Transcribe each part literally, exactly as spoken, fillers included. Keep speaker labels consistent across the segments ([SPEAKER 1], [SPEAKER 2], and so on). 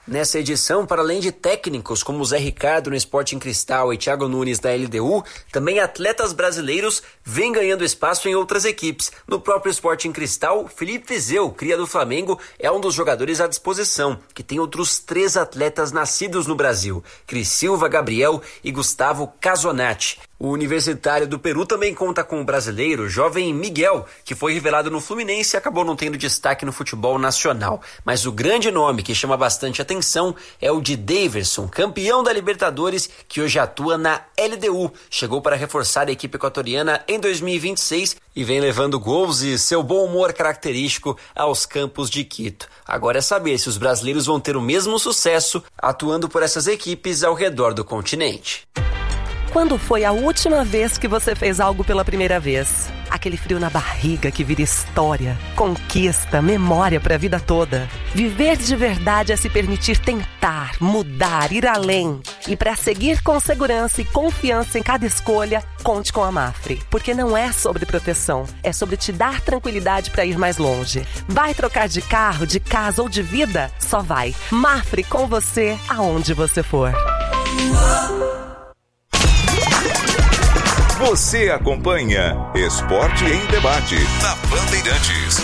[SPEAKER 1] Nessa edição, para além de técnicos como Zé Ricardo no Sporting Cristal e Thiago Nunes da L D U, também atletas brasileiros vêm ganhando espaço em outras equipes. No próprio Sporting Cristal, Felipe Vizeu, cria do Flamengo, é um dos jogadores à disposição, que tem outros três atletas nascidos no Brasil, Cris Silva, Gabriel e Gustavo Casonati. O Universitário do Peru também conta com o brasileiro jovem Miguel, que foi revelado no Fluminense e acabou não tendo destaque no futebol nacional. Mas o grande nome que chama bastante atenção é o de Daverson, campeão da Libertadores, que hoje atua na L D U. Chegou para reforçar a equipe equatoriana em dois mil e vinte e seis e vem levando gols e seu bom humor característico aos campos de Quito. Agora é saber se os brasileiros vão ter o mesmo sucesso atuando por essas equipes ao redor do continente.
[SPEAKER 2] Quando foi a última vez que você fez algo pela primeira vez? Aquele frio na barriga que vira história, conquista, memória para a vida toda. Viver de verdade é se permitir tentar, mudar, ir além. E para seguir com segurança e confiança em cada escolha, conte com a Mafre. Porque não é sobre proteção, é sobre te dar tranquilidade para ir mais longe. Vai trocar de carro, de casa ou de vida? Só vai. Mafre com você, aonde você for.
[SPEAKER 3] Você acompanha Esporte em Debate na Bandeirantes.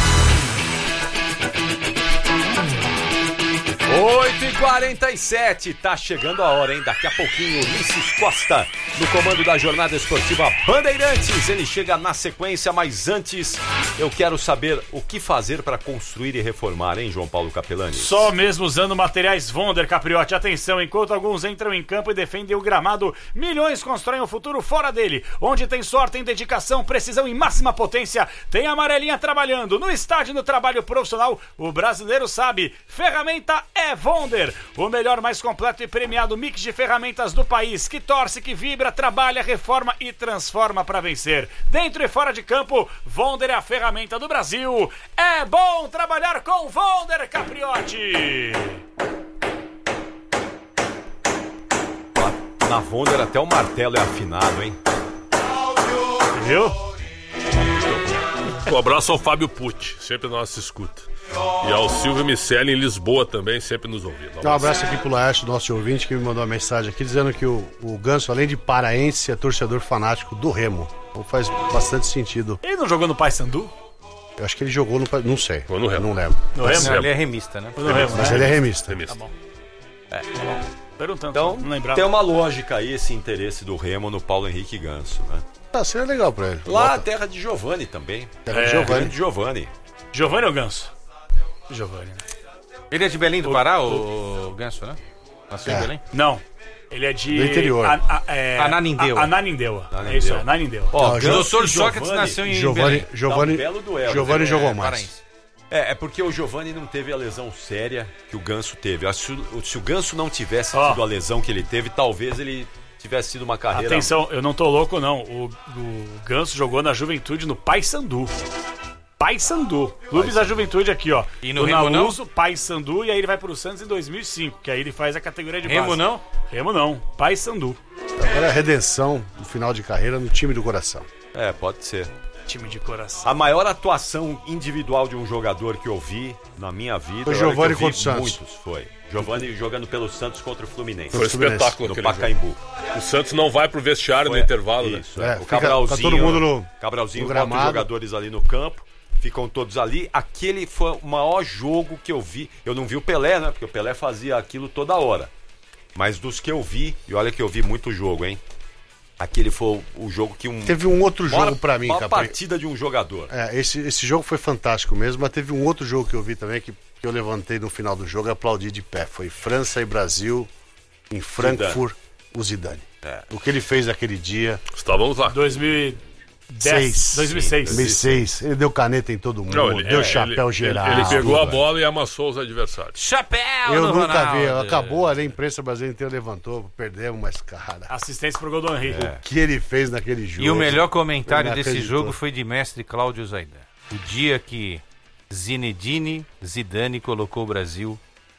[SPEAKER 4] oito e quarenta e sete, tá chegando a hora, hein? Daqui a pouquinho, Ulisses Costa, no comando da Jornada Esportiva Bandeirantes. Ele chega na sequência, mas antes eu quero saber o que fazer para construir e reformar, hein, João Paulo Capelani?
[SPEAKER 5] Só mesmo usando materiais Vonder, Capriotti. Atenção, enquanto alguns entram em campo e defendem o gramado, milhões constroem o futuro fora dele. Onde tem sorte, tem dedicação, precisão e máxima potência, tem a amarelinha trabalhando. No estádio do trabalho profissional, o brasileiro sabe, ferramenta é É Vonder, o melhor, mais completo e premiado mix de ferramentas do país, que torce, que vibra, trabalha, reforma e transforma para vencer. Dentro e fora de campo, Vonder é a ferramenta do Brasil. É bom trabalhar com Vonder, Capriotti.
[SPEAKER 4] Na Vonder até o martelo é afinado, hein?
[SPEAKER 5] Viu?
[SPEAKER 6] Um abraço ao Fábio Pucci, sempre nossa escuta. E ao Silvio Miceli em Lisboa também, sempre nos ouvindo.
[SPEAKER 7] Um abraço aqui pro Laércio, nosso ouvinte, que me mandou uma mensagem aqui dizendo que o, o Ganso, além de paraense, é torcedor fanático do Remo. Então faz bastante sentido.
[SPEAKER 5] Ele não jogou no Paysandu?
[SPEAKER 7] Eu acho que ele jogou no... Não sei.
[SPEAKER 6] Ou no Remo.
[SPEAKER 7] Não lembro.
[SPEAKER 5] No Remo?
[SPEAKER 8] Não, ele é remista, né?
[SPEAKER 5] No Remo,
[SPEAKER 7] Mas
[SPEAKER 5] né?
[SPEAKER 7] ele é remista.
[SPEAKER 6] remista.
[SPEAKER 5] Tá bom. É, tá bom. Perguntando,
[SPEAKER 4] então,
[SPEAKER 5] não lembrava.
[SPEAKER 4] Tem uma lógica aí esse interesse do Remo no Paulo Henrique Ganso, né?
[SPEAKER 7] Ah, seria legal pra ele.
[SPEAKER 4] Lá
[SPEAKER 7] Bota.
[SPEAKER 4] a terra de Giovani também.
[SPEAKER 7] Terra
[SPEAKER 5] É,
[SPEAKER 7] de Giovani.
[SPEAKER 4] De Giovani.
[SPEAKER 5] Giovani ou Ganso? Giovani, né?
[SPEAKER 8] Ele é de Belém do Pará, o, o Ganso, né? Nasceu
[SPEAKER 7] É.
[SPEAKER 8] em Belém?
[SPEAKER 5] Não. Ele é de...
[SPEAKER 7] Do interior.
[SPEAKER 5] A, a, é,
[SPEAKER 8] Ananindeua.
[SPEAKER 5] A, Ananindeua.
[SPEAKER 4] Ananindeua.
[SPEAKER 5] É isso, é Ananindeua.
[SPEAKER 4] Ó,
[SPEAKER 7] Não,
[SPEAKER 8] O doutor
[SPEAKER 4] e
[SPEAKER 8] Sócrates
[SPEAKER 4] Giovani-
[SPEAKER 8] nasceu em
[SPEAKER 7] Giovani,
[SPEAKER 8] Belém.
[SPEAKER 7] Giovani,
[SPEAKER 4] Dá um belo duelo.
[SPEAKER 7] Giovani
[SPEAKER 8] É,
[SPEAKER 7] jogou mais.
[SPEAKER 8] paraense.
[SPEAKER 4] É, é porque o Giovani não teve a lesão séria que o Ganso teve. Acho que Se o, se o Ganso não tivesse
[SPEAKER 5] Ó.
[SPEAKER 4] tido a lesão que ele teve, talvez ele tivesse sido uma carreira...
[SPEAKER 5] Atenção, eu não tô louco, não. O, o Ganso jogou na Juventude no Paysandu. Paysandu. Clubes da Juventude aqui, ó.
[SPEAKER 8] E no
[SPEAKER 5] o
[SPEAKER 8] Remo não?
[SPEAKER 5] Nauso, Paysandu, e aí ele vai pro Santos em dois mil e cinco, que aí ele faz a categoria de base.
[SPEAKER 8] Remo não?
[SPEAKER 5] Remo não. Paysandu.
[SPEAKER 7] Agora é a redenção no final de carreira no time do coração.
[SPEAKER 4] É, pode ser.
[SPEAKER 5] Time de coração.
[SPEAKER 4] A maior atuação individual de um jogador que eu vi na minha vida...
[SPEAKER 7] Foi
[SPEAKER 4] olha
[SPEAKER 7] Giovani
[SPEAKER 4] que eu vi
[SPEAKER 7] contra o Santos.
[SPEAKER 4] Muitos, foi. Giovani jogando pelo Santos contra o Fluminense.
[SPEAKER 6] Foi um espetáculo
[SPEAKER 4] No
[SPEAKER 6] aquele jogo.
[SPEAKER 4] Pacaembu.
[SPEAKER 6] O Santos não vai pro vestiário
[SPEAKER 4] Foi-
[SPEAKER 6] no intervalo,
[SPEAKER 4] Isso,
[SPEAKER 6] né?
[SPEAKER 4] é.
[SPEAKER 7] É,
[SPEAKER 4] O
[SPEAKER 7] fica-
[SPEAKER 4] Cabralzinho,
[SPEAKER 7] tá todo mundo no-
[SPEAKER 4] Cabralzinho
[SPEAKER 7] no
[SPEAKER 4] bota os
[SPEAKER 7] gramado.
[SPEAKER 4] jogadores ali no campo, ficam todos ali. Aquele foi o maior jogo que eu vi. Eu não vi o Pelé, né? Porque o Pelé fazia aquilo toda hora. Mas dos que eu vi, e olha que eu vi muito jogo, hein? Aquele foi o, o jogo que um...
[SPEAKER 7] Teve um outro jogo
[SPEAKER 4] maior-
[SPEAKER 7] pra mim,
[SPEAKER 4] maior
[SPEAKER 7] Capri.
[SPEAKER 4] partida de um jogador.
[SPEAKER 7] É, esse, esse jogo foi fantástico mesmo, mas teve um outro jogo que eu vi também que, que eu levantei no final do jogo e aplaudi de pé. Foi França e Brasil em Frankfurt, o Zidane.
[SPEAKER 4] É.
[SPEAKER 7] O que ele fez naquele dia.
[SPEAKER 6] Estávamos lá.
[SPEAKER 5] dois mil e dez.
[SPEAKER 7] Seis.
[SPEAKER 5] dois mil e seis.
[SPEAKER 7] dois mil e seis. Ele deu caneta em todo mundo,
[SPEAKER 6] Não, ele,
[SPEAKER 7] deu
[SPEAKER 6] é,
[SPEAKER 7] chapéu
[SPEAKER 6] ele,
[SPEAKER 7] geral.
[SPEAKER 6] Ele, ele pegou a
[SPEAKER 7] velho.
[SPEAKER 6] bola e amassou os adversários.
[SPEAKER 8] Chapéu
[SPEAKER 7] Eu
[SPEAKER 8] do
[SPEAKER 7] nunca
[SPEAKER 8] Ronaldo.
[SPEAKER 7] vi. Acabou, a imprensa brasileira inteira levantou, perdemos, mas cara,
[SPEAKER 5] Assistência pro gol do Henry.
[SPEAKER 7] o que ele fez naquele jogo.
[SPEAKER 8] E o melhor comentário
[SPEAKER 7] Eu não
[SPEAKER 8] desse
[SPEAKER 7] acredito.
[SPEAKER 8] jogo foi de mestre Cláudio Zaidan. O dia que Zinedine Zidane colocou o Brasil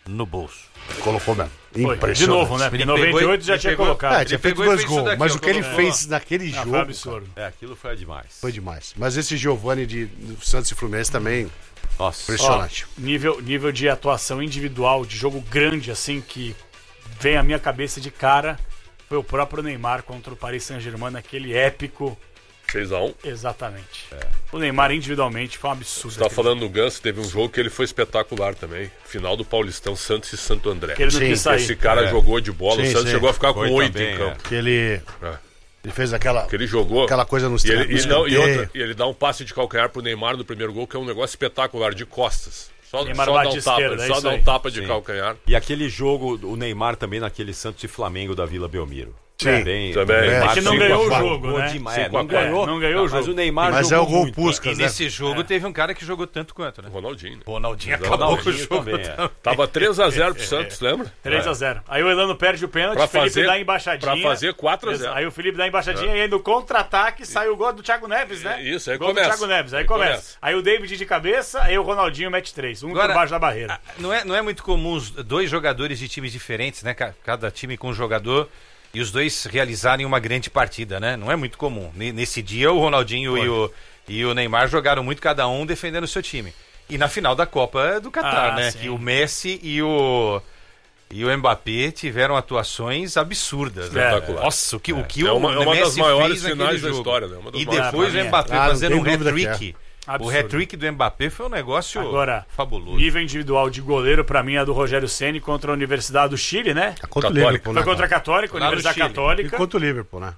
[SPEAKER 8] no bolso.
[SPEAKER 7] Colocou mesmo.
[SPEAKER 5] Impressionante. De novo, né? Porque em noventa e oito já tinha
[SPEAKER 8] pegou,
[SPEAKER 5] colocado.
[SPEAKER 7] É, tinha feito dois gols. Daqui, mas o que ele
[SPEAKER 5] é.
[SPEAKER 7] fez naquele
[SPEAKER 5] Não,
[SPEAKER 7] jogo...
[SPEAKER 5] foi absurdo.
[SPEAKER 8] É, aquilo foi demais.
[SPEAKER 7] Foi demais. Mas esse Giovani de do Santos e Fluminense também...
[SPEAKER 8] Nossa.
[SPEAKER 7] Impressionante.
[SPEAKER 5] Ó, nível, nível de atuação individual, de jogo grande, assim, que vem à minha cabeça de cara, foi o próprio Neymar contra o Paris Saint-Germain, naquele épico...
[SPEAKER 6] seis a um.
[SPEAKER 5] Exatamente. É. O Neymar individualmente foi um absurdo.
[SPEAKER 6] Você tá falando do Ganso, teve um jogo que ele foi espetacular também. Final do Paulistão, Santos e Santo André.
[SPEAKER 5] Que ele não quis sair.
[SPEAKER 6] Esse cara
[SPEAKER 8] é.
[SPEAKER 6] jogou de bola,
[SPEAKER 7] Sim,
[SPEAKER 6] o Santos
[SPEAKER 7] sim.
[SPEAKER 6] chegou a ficar
[SPEAKER 8] Foi
[SPEAKER 6] com oito
[SPEAKER 8] também,
[SPEAKER 6] em campo.
[SPEAKER 7] Que ele...
[SPEAKER 6] É.
[SPEAKER 7] Ele fez aquela...
[SPEAKER 6] Que ele jogou.
[SPEAKER 7] Aquela coisa nos
[SPEAKER 6] e ele, e, não, e,
[SPEAKER 7] escanteio.
[SPEAKER 6] outra, e ele dá um passe de calcanhar pro Neymar no primeiro gol, que é um negócio espetacular, de costas. Só,
[SPEAKER 5] Neymar
[SPEAKER 6] só
[SPEAKER 5] bate
[SPEAKER 6] dá um
[SPEAKER 5] de
[SPEAKER 6] tapa,
[SPEAKER 5] esquerda, é
[SPEAKER 6] só
[SPEAKER 5] isso
[SPEAKER 6] dá um
[SPEAKER 5] aí.
[SPEAKER 6] tapa de
[SPEAKER 8] Sim.
[SPEAKER 6] calcanhar.
[SPEAKER 8] E aquele jogo, o Neymar também naquele Santos e Flamengo da Vila Belmiro.
[SPEAKER 7] Sim,
[SPEAKER 8] Bem,
[SPEAKER 6] também.
[SPEAKER 8] o Neymar
[SPEAKER 7] É
[SPEAKER 5] que não
[SPEAKER 8] cinco
[SPEAKER 5] ganhou
[SPEAKER 8] a
[SPEAKER 5] o
[SPEAKER 8] quatro.
[SPEAKER 5] jogo,
[SPEAKER 8] Jogou
[SPEAKER 5] né?
[SPEAKER 8] demais. É,
[SPEAKER 5] cinco a
[SPEAKER 8] não
[SPEAKER 5] quatro.
[SPEAKER 8] ganhou.
[SPEAKER 5] Não ganhou o
[SPEAKER 8] Mas
[SPEAKER 5] jogo.
[SPEAKER 8] o Neymar
[SPEAKER 7] Mas é
[SPEAKER 8] jogou
[SPEAKER 7] o gol
[SPEAKER 8] muito.
[SPEAKER 7] Puskas,
[SPEAKER 8] E
[SPEAKER 7] né?
[SPEAKER 8] nesse jogo teve um cara que jogou tanto quanto, né?
[SPEAKER 6] O Ronaldinho. né?
[SPEAKER 5] Ronaldinho
[SPEAKER 8] acabou
[SPEAKER 5] acabou
[SPEAKER 8] com o jogo
[SPEAKER 5] também.
[SPEAKER 8] também.
[SPEAKER 6] Tava três a zero pro Santos, lembra?
[SPEAKER 5] três a zero. Aí o Elano perde o pênalti,
[SPEAKER 6] Pra
[SPEAKER 5] o Felipe
[SPEAKER 6] fazer-
[SPEAKER 5] dá a embaixadinha.
[SPEAKER 6] pra fazer quatro a zero.
[SPEAKER 5] Aí o Felipe dá a embaixadinha e aí no contra-ataque sai o gol do Thiago Neves, né?
[SPEAKER 6] Isso, aí
[SPEAKER 5] gol
[SPEAKER 6] começa.
[SPEAKER 5] do Thiago Neves, aí,
[SPEAKER 6] Aí
[SPEAKER 5] começa.
[SPEAKER 6] começa.
[SPEAKER 5] Aí o David de cabeça, aí o Ronaldinho mete três. Um
[SPEAKER 8] Agora,
[SPEAKER 5] por baixo da barreira.
[SPEAKER 8] Não é, não é muito comum os dois jogadores de times diferentes, né? Ca- Cada time com um jogador e os dois realizarem uma grande partida, né? Não é muito comum. N- Nesse dia o Ronaldinho e o, e o Neymar jogaram muito cada um defendendo o seu time. E na final da Copa do Catar,
[SPEAKER 5] Ah,
[SPEAKER 8] né?
[SPEAKER 5] sim.
[SPEAKER 8] Que o Messi e o e o Mbappé tiveram atuações absurdas. Né?
[SPEAKER 6] Espetacular.
[SPEAKER 8] Nossa, o que, o, que
[SPEAKER 6] É uma-
[SPEAKER 8] o
[SPEAKER 6] é uma
[SPEAKER 8] Messi
[SPEAKER 6] das maiores
[SPEAKER 8] fez naquele
[SPEAKER 6] finais da
[SPEAKER 8] jogo.
[SPEAKER 6] história, né? Uma das
[SPEAKER 8] E
[SPEAKER 6] maiores.
[SPEAKER 8] depois
[SPEAKER 5] Ah, pra
[SPEAKER 8] o
[SPEAKER 5] mim é.
[SPEAKER 8] Mbappé
[SPEAKER 7] Ah, não
[SPEAKER 8] fazendo
[SPEAKER 7] tem
[SPEAKER 8] um
[SPEAKER 7] dúvida que
[SPEAKER 8] hat-trick. O
[SPEAKER 5] Absurdo.
[SPEAKER 8] hat-trick do Mbappé foi um negócio
[SPEAKER 5] Agora,
[SPEAKER 8] fabuloso.
[SPEAKER 5] nível individual de goleiro, pra mim, é do Rogério Ceni contra a Universidade do Chile, né?
[SPEAKER 7] Contra o
[SPEAKER 6] Católica.
[SPEAKER 7] Liverpool, né?
[SPEAKER 5] Foi contra a Católica,
[SPEAKER 8] Lá no
[SPEAKER 5] Universidade
[SPEAKER 8] Chile.
[SPEAKER 7] E
[SPEAKER 5] Católica.
[SPEAKER 7] contra o Liverpool, né?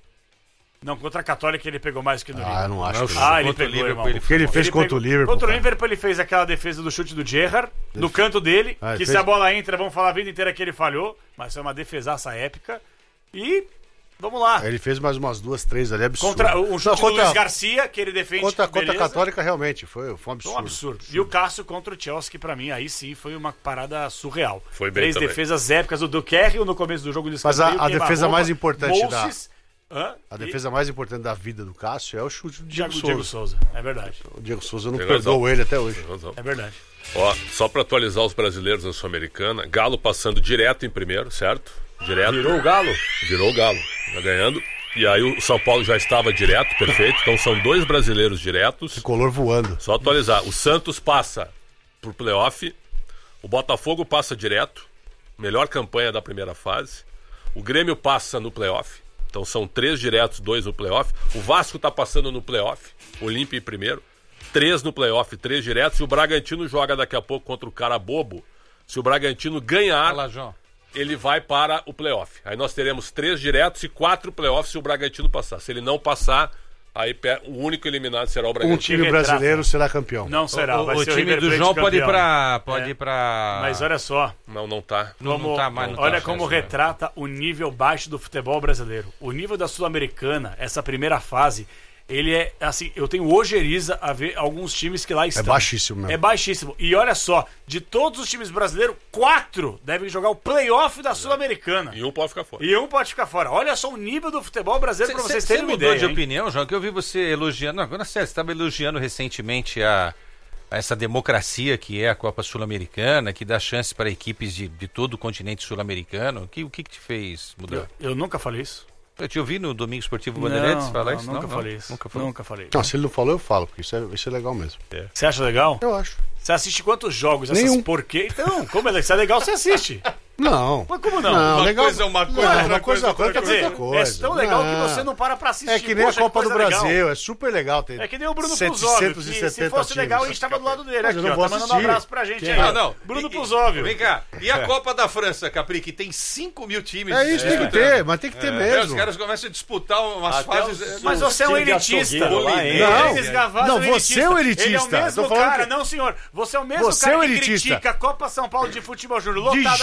[SPEAKER 5] Não, contra a Católica ele pegou mais que no
[SPEAKER 7] Ah, eu
[SPEAKER 5] Liverpool.
[SPEAKER 7] não acho. que não.
[SPEAKER 5] Ah, ele
[SPEAKER 8] Contra o
[SPEAKER 5] pegou,
[SPEAKER 8] Liverpool,
[SPEAKER 5] irmão.
[SPEAKER 8] ele
[SPEAKER 7] O que ele fez
[SPEAKER 5] Ele
[SPEAKER 7] contra
[SPEAKER 5] pegou-
[SPEAKER 7] o Liverpool,
[SPEAKER 5] Contra o
[SPEAKER 7] cara.
[SPEAKER 5] Liverpool ele fez aquela defesa do chute do Gerrard, no canto dele,
[SPEAKER 7] Ah, ele
[SPEAKER 5] que
[SPEAKER 7] fez-
[SPEAKER 5] se a bola entra, vamos falar a vida inteira que ele falhou, mas foi uma defesaça épica. E vamos lá.
[SPEAKER 7] Ele fez mais umas duas, três ali, absurdo.
[SPEAKER 5] Contra o um chute
[SPEAKER 7] Não,
[SPEAKER 5] do
[SPEAKER 7] contra-
[SPEAKER 5] Luiz Garcia, que ele defende.
[SPEAKER 7] Contra, contra a
[SPEAKER 5] beleza.
[SPEAKER 7] Católica, realmente, foi, foi um absurdo.
[SPEAKER 5] Foi um absurdo. E o Cássio contra o Chelsea, que pra mim aí sim foi uma parada surreal.
[SPEAKER 6] Foi bem
[SPEAKER 5] Três
[SPEAKER 6] também.
[SPEAKER 5] defesas épicas, o do Kerry no começo do jogo de
[SPEAKER 7] Mas a-
[SPEAKER 5] escanteio,
[SPEAKER 7] a defesa
[SPEAKER 5] queima-roupa,
[SPEAKER 7] mais importante da-
[SPEAKER 5] Moses, hã?
[SPEAKER 7] A
[SPEAKER 5] E
[SPEAKER 7] defesa mais importante da vida do Cássio é o chute do Diego,
[SPEAKER 5] Diego, Diego
[SPEAKER 7] Souza.
[SPEAKER 5] Souza. É verdade.
[SPEAKER 7] O Diego Souza eu não
[SPEAKER 6] Tem
[SPEAKER 7] perdoou
[SPEAKER 6] razão.
[SPEAKER 7] ele até hoje.
[SPEAKER 6] Tem razão.
[SPEAKER 5] É verdade.
[SPEAKER 6] Ó, só pra atualizar os brasileiros na Sul-Americana, Galo passando direto em primeiro, certo? Direto.
[SPEAKER 8] Virou o Galo?
[SPEAKER 6] Virou o Galo, tá ganhando. E aí o São Paulo já estava direto, perfeito. Então são dois brasileiros diretos.
[SPEAKER 7] Color voando.
[SPEAKER 6] Só atualizar. O Santos passa pro playoff. O Botafogo passa direto. Melhor campanha da primeira fase. O Grêmio passa no playoff. Então são três diretos, dois no playoff. O Vasco tá passando no playoff. Olímpia em primeiro. Três no playoff, três diretos. E o Bragantino joga daqui a pouco contra o cara bobo. Se o Bragantino ganhar,
[SPEAKER 8] Fala, João.
[SPEAKER 6] ele vai para o playoff. Aí nós teremos três diretos e quatro playoffs se o Bragantino passar. Se ele não passar, aí pe- o único eliminado será o
[SPEAKER 7] Um
[SPEAKER 6] Bragantino.
[SPEAKER 7] time
[SPEAKER 5] retrata.
[SPEAKER 7] brasileiro será campeão.
[SPEAKER 5] Não será.
[SPEAKER 8] O,
[SPEAKER 5] vai
[SPEAKER 8] o
[SPEAKER 5] ser
[SPEAKER 8] time
[SPEAKER 5] River
[SPEAKER 8] do
[SPEAKER 5] Plate
[SPEAKER 8] João pode ir
[SPEAKER 5] campeão.
[SPEAKER 8] pra. Pode
[SPEAKER 5] É.
[SPEAKER 8] ir pra.
[SPEAKER 5] Mas olha só.
[SPEAKER 6] Não, não tá.
[SPEAKER 8] Não, não
[SPEAKER 5] como-
[SPEAKER 8] tá mais, não tá
[SPEAKER 5] olha
[SPEAKER 8] acesso,
[SPEAKER 5] como
[SPEAKER 8] né?
[SPEAKER 5] retrata o nível baixo do futebol brasileiro. O nível da Sul-Americana, essa primeira fase, ele é assim, eu tenho ojeriza a ver alguns times que lá estão.
[SPEAKER 7] baixíssimo mesmo.
[SPEAKER 5] É baixíssimo. E olha só, de todos os times brasileiros, quatro devem jogar o playoff da Sul-Americana.
[SPEAKER 6] E um pode ficar fora.
[SPEAKER 5] E um pode ficar fora. Olha só o nível do futebol brasileiro pra vocês
[SPEAKER 8] Você
[SPEAKER 5] terem uma
[SPEAKER 8] mudou
[SPEAKER 5] ideia.
[SPEAKER 8] de
[SPEAKER 5] hein?
[SPEAKER 8] opinião, João, que eu vi você elogiando. Não, agora sério, você estava elogiando recentemente a, a essa democracia que é a Copa Sul-Americana, que dá chance para equipes de, de todo o continente sul-americano. O que, o que, que te fez mudar?
[SPEAKER 5] Eu, eu nunca falei isso.
[SPEAKER 8] Eu te ouvi no Domingo Esportivo Bandeirantes
[SPEAKER 5] Não,
[SPEAKER 8] falar
[SPEAKER 5] não,
[SPEAKER 8] isso?
[SPEAKER 5] nunca
[SPEAKER 8] não,
[SPEAKER 5] falei
[SPEAKER 8] não,
[SPEAKER 5] isso.
[SPEAKER 8] Nunca falou.
[SPEAKER 5] Nunca falei.
[SPEAKER 7] Não, se ele não falou, eu falo, porque isso é, isso é legal mesmo.
[SPEAKER 5] Você acha legal?
[SPEAKER 7] Eu acho.
[SPEAKER 5] Você assiste quantos jogos? Essas
[SPEAKER 7] Nenhum.
[SPEAKER 5] porquê? Então, como é, se é legal, você assiste.
[SPEAKER 7] Não.
[SPEAKER 5] Mas como não?
[SPEAKER 7] Não,
[SPEAKER 8] Uma
[SPEAKER 7] legal.
[SPEAKER 8] coisa é uma coisa,
[SPEAKER 7] Não,
[SPEAKER 8] outra
[SPEAKER 7] uma
[SPEAKER 8] coisa
[SPEAKER 7] coisa,
[SPEAKER 8] é
[SPEAKER 7] outra
[SPEAKER 8] outra
[SPEAKER 7] coisa.
[SPEAKER 5] Quer
[SPEAKER 7] é
[SPEAKER 5] dizer,
[SPEAKER 7] outra coisa.
[SPEAKER 5] é tão legal
[SPEAKER 7] Não.
[SPEAKER 5] que você não para pra assistir.
[SPEAKER 7] É que nem
[SPEAKER 5] Poxa,
[SPEAKER 7] a Copa
[SPEAKER 5] que
[SPEAKER 7] do
[SPEAKER 5] coisa legal.
[SPEAKER 7] Brasil, é super legal. Ter
[SPEAKER 5] É que nem o Bruno Puzóvio, que se
[SPEAKER 7] setecentos
[SPEAKER 5] fosse legal, a
[SPEAKER 7] times.
[SPEAKER 5] gente tava do lado dele.
[SPEAKER 7] Mas
[SPEAKER 5] Aqui,
[SPEAKER 7] eu não
[SPEAKER 5] ó,
[SPEAKER 7] vou
[SPEAKER 5] tá mandando um
[SPEAKER 7] assistir.
[SPEAKER 5] abraço pra gente
[SPEAKER 7] Quem?
[SPEAKER 5] aí.
[SPEAKER 8] Ah, não.
[SPEAKER 5] Bruno
[SPEAKER 8] E-
[SPEAKER 5] Puzóvio.
[SPEAKER 8] Vem cá. E a Copa da França, Capri, que tem cinco mil times.
[SPEAKER 7] É isso, tem que
[SPEAKER 8] disputando.
[SPEAKER 7] ter, mas tem que ter
[SPEAKER 8] É,
[SPEAKER 7] mesmo.
[SPEAKER 8] os caras começam a disputar umas
[SPEAKER 4] Até
[SPEAKER 8] fases.
[SPEAKER 4] os-
[SPEAKER 5] Mas você é um
[SPEAKER 4] time de
[SPEAKER 5] elitista.
[SPEAKER 4] açougueiro lá, hein?
[SPEAKER 7] Não.
[SPEAKER 5] Denis Gavazzi
[SPEAKER 7] Não,
[SPEAKER 5] é um
[SPEAKER 7] você é um elitista.
[SPEAKER 5] Ele é o mesmo
[SPEAKER 7] Tô falando
[SPEAKER 5] cara,
[SPEAKER 7] que-
[SPEAKER 5] não senhor. Você é o mesmo
[SPEAKER 7] Você
[SPEAKER 5] cara
[SPEAKER 7] é um
[SPEAKER 5] que
[SPEAKER 7] elitista.
[SPEAKER 5] critica a Copa São Paulo de futebol júnior
[SPEAKER 7] De
[SPEAKER 5] lotada de,
[SPEAKER 7] jeito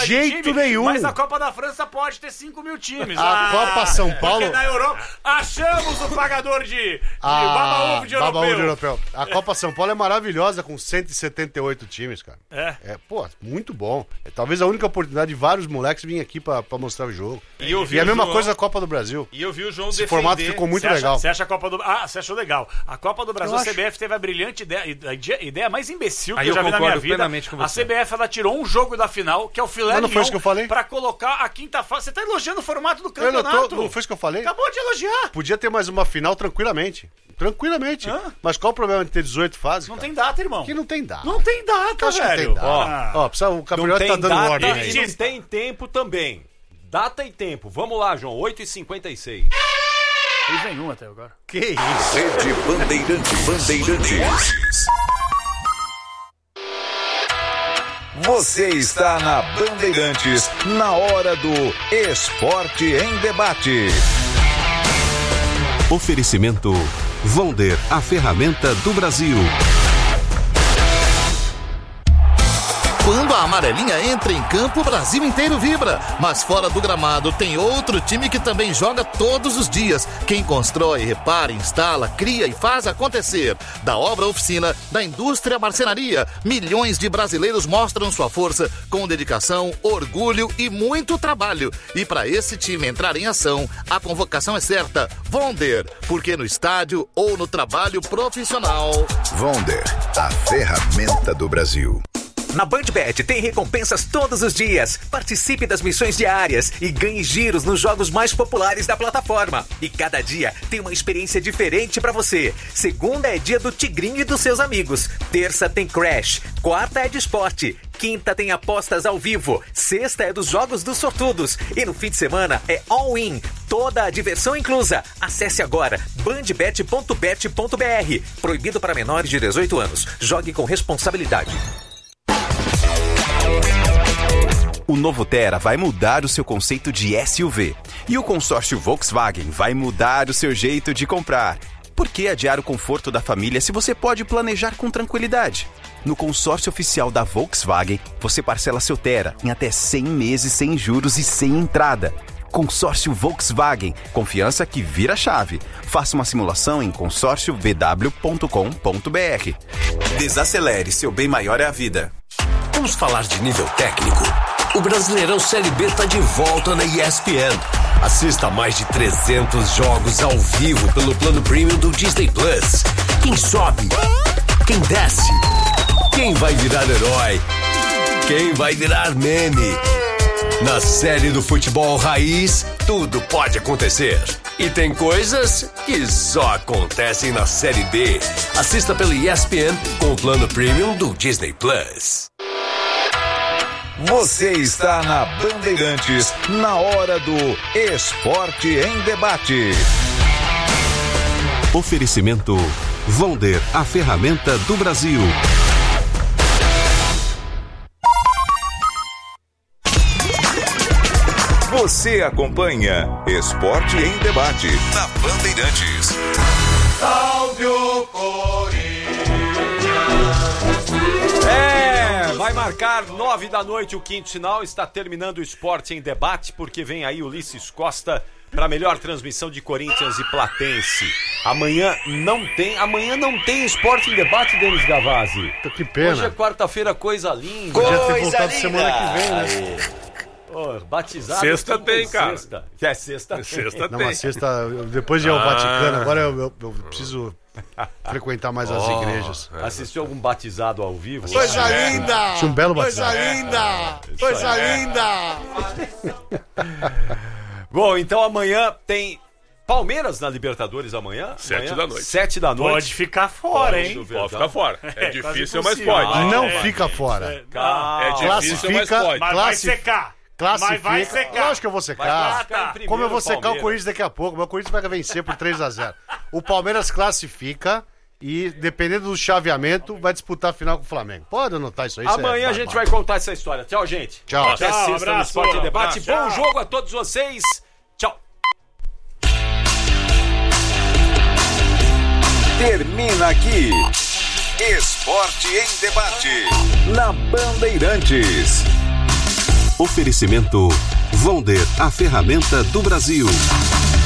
[SPEAKER 7] jeito nenhum.
[SPEAKER 5] Mas a Copa da França pode ter cinco mil times.
[SPEAKER 7] A
[SPEAKER 5] ah,
[SPEAKER 7] Copa São Paulo...
[SPEAKER 5] Porque na Europa achamos o pagador de, de
[SPEAKER 7] Ah,
[SPEAKER 5] baba-ovo de europeu.
[SPEAKER 7] baba-ovo de europeu. A Copa São Paulo é maravilhosa, com cento e setenta e oito times, cara.
[SPEAKER 5] É.
[SPEAKER 7] É, pô, muito bom. É, talvez a única oportunidade de vários moleques virem aqui pra, pra mostrar o jogo.
[SPEAKER 8] E, eu vi
[SPEAKER 7] e a
[SPEAKER 8] o
[SPEAKER 7] mesma
[SPEAKER 8] João-
[SPEAKER 7] coisa da Copa do Brasil.
[SPEAKER 8] E eu vi o João
[SPEAKER 7] Esse
[SPEAKER 8] defender...
[SPEAKER 7] formato ficou muito
[SPEAKER 5] Você acha-
[SPEAKER 7] legal.
[SPEAKER 5] Você acha a Copa do... Ah, você achou legal. A Copa do Brasil,
[SPEAKER 7] Eu
[SPEAKER 5] a C B F
[SPEAKER 7] acho.
[SPEAKER 5] teve a brilhante ideia, a ide- ideia mais imbecil que
[SPEAKER 8] Aí
[SPEAKER 5] eu
[SPEAKER 8] eu
[SPEAKER 5] já vi na minha
[SPEAKER 8] concordo
[SPEAKER 5] vida.
[SPEAKER 8] plenamente com
[SPEAKER 5] A
[SPEAKER 8] você.
[SPEAKER 5] C B F, ela tirou um jogo da final, que é o filé
[SPEAKER 7] Mas não foi
[SPEAKER 5] mignon,
[SPEAKER 7] isso que eu falei?
[SPEAKER 5] pra colocar a quinta fase. Você tá elogiando o formato do
[SPEAKER 7] Eu não,
[SPEAKER 5] campeonato.
[SPEAKER 7] tô, não foi isso que eu falei?
[SPEAKER 5] Acabou de elogiar.
[SPEAKER 7] Podia ter mais uma final tranquilamente. Tranquilamente.
[SPEAKER 5] Hã?
[SPEAKER 7] Mas qual o problema de ter dezoito fases?
[SPEAKER 5] Não
[SPEAKER 7] cara?
[SPEAKER 5] tem data, irmão.
[SPEAKER 7] Que não tem data.
[SPEAKER 5] Não tem data,
[SPEAKER 7] Acho que
[SPEAKER 5] velho.
[SPEAKER 7] tem data.
[SPEAKER 5] Ah.
[SPEAKER 7] Ó, precisa, o
[SPEAKER 6] Não
[SPEAKER 7] campeonato
[SPEAKER 6] tem
[SPEAKER 7] tá dando
[SPEAKER 6] data
[SPEAKER 7] ordem
[SPEAKER 6] e
[SPEAKER 7] aí.
[SPEAKER 6] não tem tempo também. Data e tempo. Vamos lá, João. oito e cinquenta e seis.
[SPEAKER 5] E vem um até agora.
[SPEAKER 8] Que isso?
[SPEAKER 3] Rede Bandeirantes. Bandeirantes. Você está na Bandeirantes, na hora do Esporte em Debate.
[SPEAKER 9] Oferecimento Vonder, a ferramenta do Brasil.
[SPEAKER 10] Quando a amarelinha entra em campo, o Brasil inteiro vibra. Mas fora do gramado tem outro time que também joga todos os dias. Quem constrói, repara, instala, cria e faz acontecer. Da obra à oficina, da indústria à marcenaria, milhões de brasileiros mostram sua força com dedicação, orgulho e muito trabalho. E para esse time entrar em ação, a convocação é certa. Vonder, porque no estádio ou no trabalho profissional.
[SPEAKER 3] Vonder, a ferramenta do Brasil.
[SPEAKER 11] Na BandBet tem recompensas todos os dias. Participe das missões diárias e ganhe giros nos jogos mais populares da plataforma. E cada dia tem uma experiência diferente pra você. Segunda é dia do Tigrinho e dos seus amigos. Terça tem Crash. Quarta é de esporte. Quinta tem apostas ao vivo. Sexta é dos jogos dos sortudos. E no fim de semana é all-in. Toda a diversão inclusa. Acesse agora bandbet ponto bet ponto br. Proibido para menores de dezoito anos. Jogue com responsabilidade.
[SPEAKER 12] O novo Tera vai mudar o seu conceito de S U V. E o consórcio Volkswagen vai mudar o seu jeito de comprar. Por que adiar o conforto da família se você pode planejar com tranquilidade? No consórcio oficial da Volkswagen, você parcela seu Tera em até cem meses sem juros e sem entrada. Consórcio Volkswagen. Confiança que vira chave. Faça uma simulação em consórcio v w ponto com ponto b r.
[SPEAKER 11] Desacelere, seu bem maior é a vida.
[SPEAKER 13] Vamos falar de nível técnico. O Brasileirão Série B está de volta na E S P N. Assista a mais de trezentos jogos ao vivo pelo plano premium do Disney Plus. Quem sobe? Quem desce? Quem vai virar herói? Quem vai virar meme? Na série do futebol raiz, tudo pode acontecer. E tem coisas que só acontecem na Série B. Assista pelo E S P N com o plano premium do Disney Plus.
[SPEAKER 3] Você está na Bandeirantes, na hora do Esporte em Debate.
[SPEAKER 9] Oferecimento Vonder, a ferramenta do Brasil.
[SPEAKER 3] Você acompanha Esporte em Debate na Bandeirantes.
[SPEAKER 4] Salve o Corinthians! É, vai marcar nove da noite o quinto sinal. Está terminando o Esporte em Debate, porque vem aí Ulisses Costa para a melhor transmissão de Corinthians e Platense. Amanhã não tem, amanhã não tem Esporte em Debate, Denis Gavazzi.
[SPEAKER 7] Que pena.
[SPEAKER 4] Hoje é quarta-feira, coisa linda.
[SPEAKER 7] Podia ter voltado semana que vem, né?
[SPEAKER 4] Oh, batizado.
[SPEAKER 6] Sexta tem, cara.
[SPEAKER 4] Sexta. É, sexta.
[SPEAKER 6] Sexta
[SPEAKER 7] Não,
[SPEAKER 6] tem.
[SPEAKER 7] mas sexta, depois de ir ao
[SPEAKER 6] Ah.
[SPEAKER 7] Vaticano, agora eu, eu- eu preciso frequentar mais as
[SPEAKER 4] Oh,
[SPEAKER 7] igrejas.
[SPEAKER 4] Assistiu algum batizado ao vivo?
[SPEAKER 14] Coisa
[SPEAKER 4] É.
[SPEAKER 14] linda!
[SPEAKER 7] Tinha um belo
[SPEAKER 14] Coisa
[SPEAKER 7] batizado.
[SPEAKER 14] linda!
[SPEAKER 4] Isso
[SPEAKER 14] Coisa
[SPEAKER 4] aí.
[SPEAKER 14] linda!
[SPEAKER 4] Bom, então amanhã tem Palmeiras na Libertadores amanhã.
[SPEAKER 6] Sete
[SPEAKER 4] amanhã,
[SPEAKER 6] da noite.
[SPEAKER 4] Sete da noite.
[SPEAKER 5] Pode ficar fora,
[SPEAKER 4] Pode
[SPEAKER 5] hein?
[SPEAKER 4] chover,
[SPEAKER 6] Pode
[SPEAKER 4] tá?
[SPEAKER 6] ficar fora. É,
[SPEAKER 5] É,
[SPEAKER 6] difícil,
[SPEAKER 5] quase
[SPEAKER 6] mas
[SPEAKER 5] impossível.
[SPEAKER 6] pode.
[SPEAKER 7] Não
[SPEAKER 5] é,
[SPEAKER 7] fica fora.
[SPEAKER 4] Calma.
[SPEAKER 6] É difícil, mas
[SPEAKER 7] Classifica-
[SPEAKER 6] pode.
[SPEAKER 5] Mas vai
[SPEAKER 7] Classif-
[SPEAKER 5] secar.
[SPEAKER 7] Classifica.
[SPEAKER 5] Mas vai secar.
[SPEAKER 7] Lógico que eu vou secar.
[SPEAKER 4] Vai ficar em primeiro
[SPEAKER 7] Como eu vou secar o
[SPEAKER 4] Palmeiras.
[SPEAKER 7] Corinthians daqui a pouco? Meu Corinthians vai vencer por três a zero. O Palmeiras classifica e, dependendo do chaveamento, vai disputar a final com o Flamengo. Pode anotar isso aí. isso é
[SPEAKER 4] Amanhã a gente vai
[SPEAKER 7] barbado.
[SPEAKER 4] contar essa história. Tchau, gente.
[SPEAKER 7] Tchau.
[SPEAKER 4] Até
[SPEAKER 5] Tchau,
[SPEAKER 4] sexta no
[SPEAKER 5] abraço.
[SPEAKER 4] Esporte em Debate.
[SPEAKER 5] Abraço.
[SPEAKER 4] Bom
[SPEAKER 5] Tchau.
[SPEAKER 4] jogo a todos vocês. Tchau.
[SPEAKER 3] Termina aqui Esporte em Debate na Bandeirantes.
[SPEAKER 9] Oferecimento Vonder, a ferramenta do Brasil.